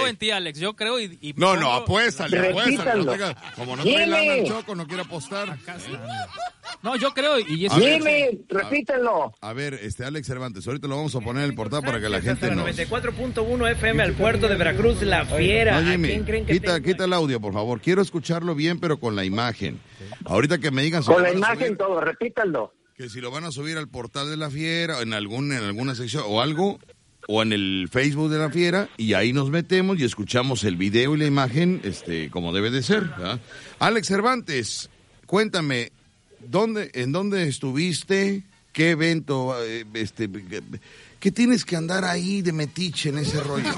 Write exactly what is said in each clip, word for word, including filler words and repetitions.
en ti, Alex. Yo creo y... y no, pongo... no, apuéstale, apuéstale. No tenga... Como no trae lana el Choco, no quiere apostar. Acá está. No, yo creo y... Eso... Dime, repítelo. A ver, este Alex Cervantes, ahorita lo vamos a poner en el portal para que la gente nos... noventa y cuatro punto uno F M al puerto de Veracruz, La Fiera. No, Jimmy, ¿A quién creen que quita, tengo? quita el audio, por favor. Quiero escucharlo bien, pero con la imagen. Ahorita que me digan... Si con la imagen subir, todo, repítalo. Que si lo van a subir al portal de La Fiera, en, algún, en alguna sección o algo... o en el Facebook de La Fiera, y ahí nos metemos y escuchamos el video y la imagen este como debe de ser, ¿verdad? Alex Cervantes, cuéntame, ¿dónde, en dónde estuviste? ¿Qué evento? este ¿Qué tienes que andar ahí de metiche en ese rollo?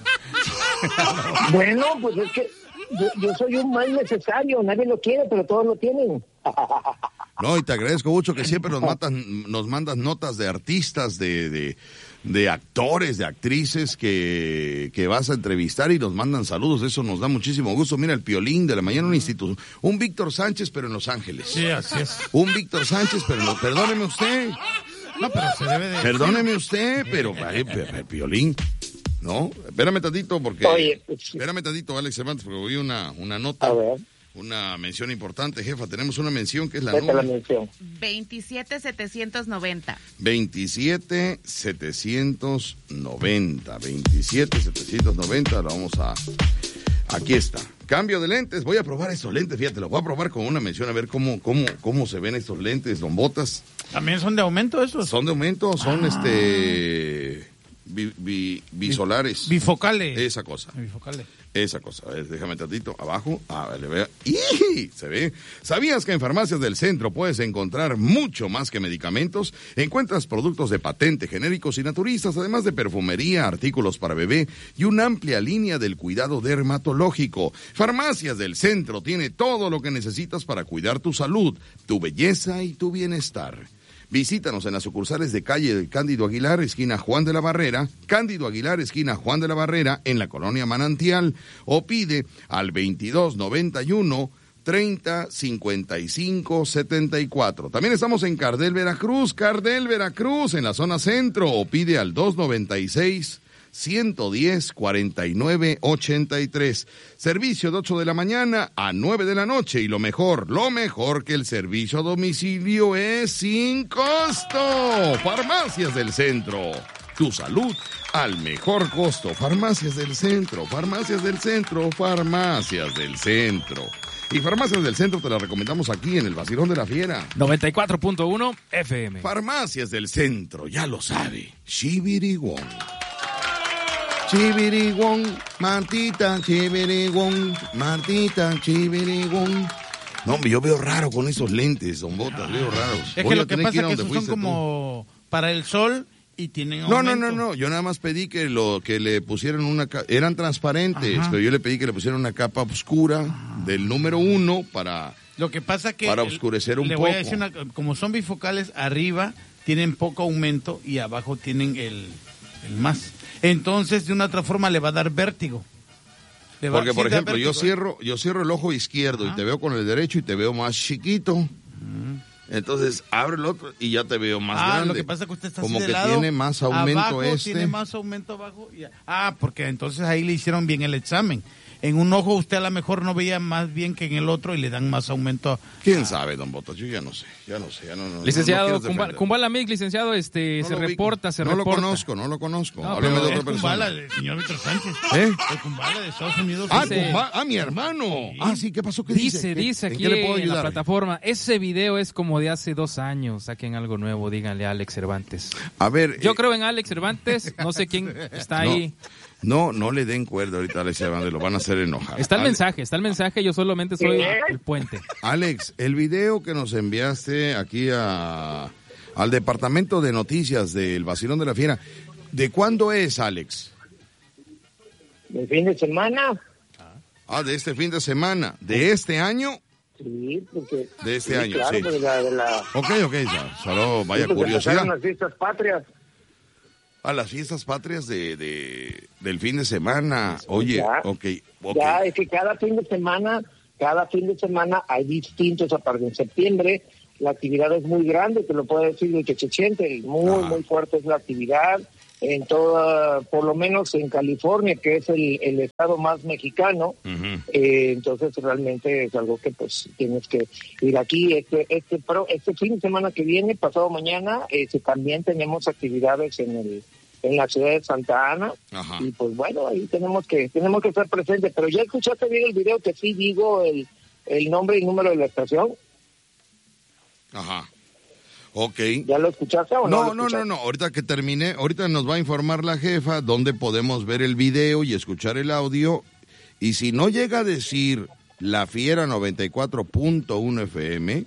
Bueno, pues es que yo, yo soy un mal necesario, nadie lo quiere, pero todos lo tienen. No, y te agradezco mucho que siempre nos, matan, nos mandas notas de artistas, de... de de actores, de actrices que, que vas a entrevistar y nos mandan saludos, eso nos da muchísimo gusto. Mira, el Piolín de la mañana, un instituto, un Víctor Sánchez, pero en Los Ángeles. Sí, así es. Un Víctor Sánchez, pero no, perdóneme usted. No, pero se debe de... Perdóneme usted, pero el Piolín, ¿no? Espérame tantito, porque... Oye, pues... Espérame tantito, Alex Cervantes, porque oí una, una nota. A ver. Una mención importante, jefa. Tenemos una mención que es la Vete número... la mención. veintisiete setecientos noventa. veintisiete setecientos noventa. veintisiete setecientos noventa. Lo vamos a... Aquí está. Cambio de lentes. Voy a probar estos lentes. Fíjate, los voy a probar con una mención a ver cómo, cómo, cómo se ven estos lentes, don Botas. ¿También son de aumento esos? Son de aumento, son ah. este... Bi, bi, bisolares. Bifocales. Esa cosa. Bifocales. Esa cosa. A ver, déjame tantito. Abajo. A ver, le veo. ¡Y! Se ve. ¿Sabías que en Farmacias del Centro puedes encontrar mucho más que medicamentos? Encuentras productos de patente, genéricos y naturistas, además de perfumería, artículos para bebé y una amplia línea del cuidado dermatológico. Farmacias del Centro tiene todo lo que necesitas para cuidar tu salud, tu belleza y tu bienestar. Visítanos en las sucursales de calle Cándido Aguilar, esquina Juan de la Barrera, Cándido Aguilar, esquina Juan de la Barrera, en la colonia Manantial, o pide al veintidós noventa y uno, treinta, cincuenta y cinco, setenta y cuatro. También estamos en Cardel, Veracruz, Cardel, Veracruz, en la zona centro, o pide al dos noventa y seis, ciento diez, cuarenta y nueve, ochenta y tres. Servicio de ocho de la mañana a nueve de la noche. Y lo mejor, lo mejor que el servicio a domicilio es sin costo. Farmacias del Centro. Tu salud al mejor costo. Farmacias del Centro, Farmacias del Centro, Farmacias del Centro. Y Farmacias del Centro te la recomendamos aquí en el Vacilón de la Fiera. noventa y cuatro punto uno F M. Farmacias del Centro, ya lo sabe. Chibiriguón. Chibiriguón, Martita, chibiriguón, Martita, chibiriguón. No, hombre, yo veo raro con esos lentes, don Botas, veo raros. Es Voy que lo que pasa es que esos son tú. como para el sol y tienen No, aumento. no, no, no, yo nada más pedí que lo que le pusieran una capa, eran transparentes, Ajá. pero yo le pedí que le pusieran una capa oscura del número uno para... Lo que pasa que... Para oscurecer un le poco. Le voy a decir una... Como son bifocales, arriba tienen poco aumento y abajo tienen el, el más... Entonces, de una otra forma, le va a dar vértigo. Le va, Porque, sí por ejemplo, vértigo, yo cierro yo cierro el ojo izquierdo. Ajá. Y te veo con el derecho y te veo más chiquito. Uh-huh. Entonces, abre el otro y ya te veo más ah, grande. Lo que pasa es que usted está como así de que lado, tiene más aumento abajo, este. tiene más aumento abajo. Y, ah, porque entonces ahí le hicieron bien el examen. En un ojo usted a lo mejor no veía más bien que en el otro y le dan más aumento. ¿Quién a... sabe, don Botas? Yo ya no sé, ya no sé. Ya no, no, licenciado, no, no Kumbala, Kumbala Mix, licenciado, este, no se reporta, se no reporta. No lo conozco, no lo conozco. No, háblame de otra es persona. Kumbala, el señor Víctor Sánchez. ¿Eh? El Kumbala de Estados Unidos. Ah, dice... Kumbala, ah, mi hermano. Sí. Ah, sí, ¿qué pasó? ¿Qué dice? Dice, dice aquí ¿en, qué le puedo en ayudar? La plataforma, ese video es como de hace dos años, saquen algo nuevo, díganle a Alex Cervantes. A ver. Yo eh... creo en Alex Cervantes, no sé quién está no. ahí. No, no le den cuerda ahorita a Alex Cervantes, lo van a hacer enojar. Está el Alex, mensaje, está el mensaje, yo solamente soy ¿qué? El puente. Alex, el video que nos enviaste aquí a, al departamento de noticias del Vacilón de la Fiera, ¿de cuándo es, Alex? ¿Del fin de semana? Ah, de este fin de semana. ¿De este año? Sí, porque... De este sí, año, claro, sí. De la, de la... Ok, ok, solo vaya sí, curiosidad. Las fiestas patrias. A las fiestas patrias de, de del fin de semana. Oye, ya, ok, ok. Ya, es que cada fin de semana, cada fin de semana hay distintos, aparte en septiembre, la actividad es muy grande, te lo puedo decir de que se siente, muy, ah. muy fuerte es la actividad, en toda, por lo menos en California, que es el, el estado más mexicano. Uh-huh. eh, entonces realmente es algo que pues tienes que ir aquí. Este este pro, este fin de semana que viene, pasado mañana, este, también tenemos actividades en el en la ciudad de Santa Ana. Ajá. Y pues bueno, ahí tenemos que tenemos que estar presentes. Pero ya escuchaste bien el video que sí digo el, el nombre y número de la estación. Ajá. Ok. ¿Ya lo escuchaste o no? No, no, no, no. Ahorita que termine, ahorita nos va a informar la jefa dónde podemos ver el video y escuchar el audio. Y si no llega a decir La Fiera noventa y cuatro punto uno F M,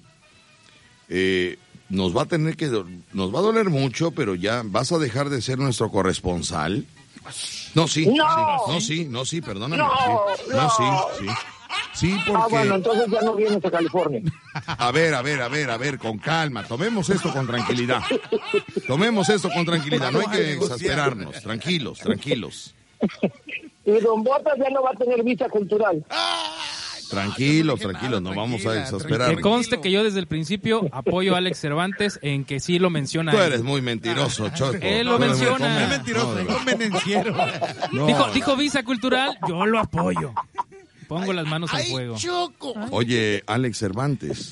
eh, nos va a tener que, nos va a doler mucho, pero ya vas a dejar de ser nuestro corresponsal. No, sí, no, sí, no, sí, no, sí, perdóname. No, sí, no, no. sí, sí. Sí, porque... Ah, bueno, entonces ya no vienes a California. A ver, a ver, a ver, a ver, con calma. Tomemos esto con tranquilidad. Tomemos esto con tranquilidad. No hay que exasperarnos. Tranquilos, tranquilos. Y Don Botas ya no va a tener visa cultural. Tranquilos, tranquilos, no vamos a exasperar. Que conste que yo desde el principio apoyo a Alex Cervantes en que sí lo menciona. Tú eres muy mentiroso, Choco. Él lo menciona. Es mentiroso, es convenenciero. Dijo, dijo visa cultural, yo lo apoyo. Pongo las manos al fuego. Choco. Oye, Alex Cervantes.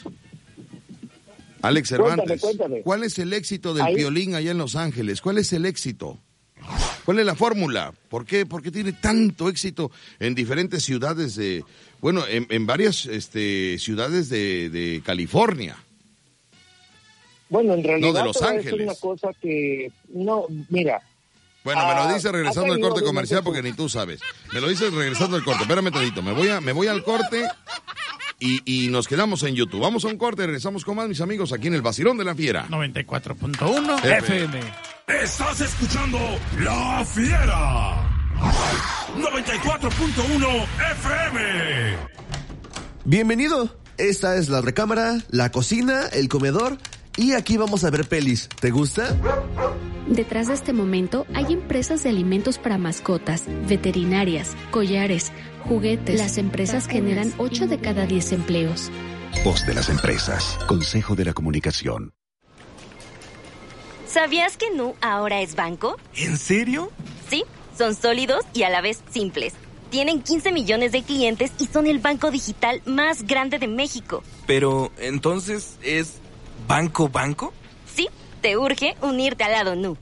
Alex Cervantes, cuéntame, cuéntame. ¿Cuál es el éxito del Ahí. Piolín allá en Los Ángeles? ¿Cuál es el éxito? ¿Cuál es la fórmula? ¿Por qué? ¿Por qué tiene tanto éxito en diferentes ciudades de, bueno, en, en varias este, ciudades de, de California? Bueno, en realidad No, de Los te voy a decir Ángeles. una cosa que, no, mira. Bueno, me lo dice Ah, regresando ha al corte tenido comercial porque obviamente ni tú sabes. Me lo dice regresando al corte. Espérame tantito. Me voy a, me voy al corte y, y nos quedamos en YouTube. Vamos a un corte y regresamos con más, mis amigos, aquí en el Vacilón de la Fiera. noventa y cuatro punto uno F M. Estás escuchando La Fiera. noventa y cuatro punto uno F M. Bienvenido. Esta es la recámara, la cocina, el comedor y aquí vamos a ver pelis. ¿Te gusta? Detrás de este momento hay empresas de alimentos para mascotas, veterinarias, collares, juguetes. Las empresas generan ocho de cada diez empleos. Voz de las empresas. Consejo de la Comunicación. ¿Sabías que Nu ahora es banco? ¿En serio? Sí, son sólidos y a la vez simples. Tienen quince millones de clientes y son el banco digital más grande de México. Pero, ¿entonces es banco banco? Sí, te urge unirte al lado Nu.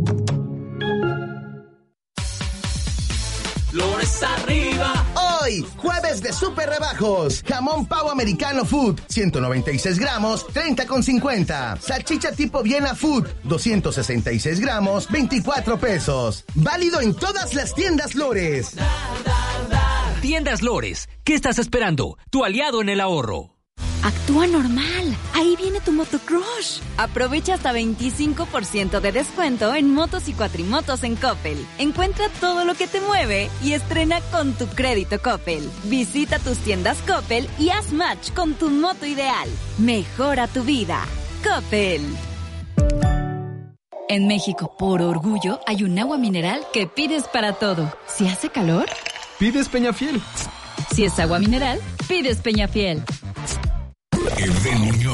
Flores arriba. Hoy, jueves de super rebajos. Jamón pavo americano Food, ciento noventa y seis gramos, treinta con cincuenta. Salchicha tipo Viena Food, doscientos sesenta y seis gramos, veinticuatro pesos. Válido en todas las tiendas Lores. Tiendas Lores, ¿qué estás esperando? Tu aliado en el ahorro. Actúa normal. Ahí viene tu motocrush. Aprovecha hasta veinticinco por ciento de descuento en motos y cuatrimotos en Coppel. Encuentra todo lo que te mueve y estrena con tu crédito Coppel. Visita tus tiendas Coppel y haz match con tu moto ideal. Mejora tu vida. Coppel. En México, por orgullo, hay un agua mineral que pides para todo. Si hace calor, pides Peñafiel. Si es agua mineral, pides Peñafiel. El del